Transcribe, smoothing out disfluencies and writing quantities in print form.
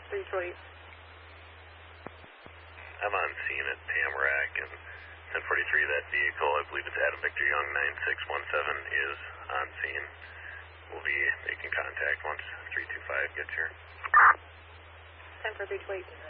328. I'm on scene at Tamarack and 1043, that vehicle, I believe it's Adam Victor Young 9617, is on scene. We'll be making contact once 325 gets here. 10 for 328.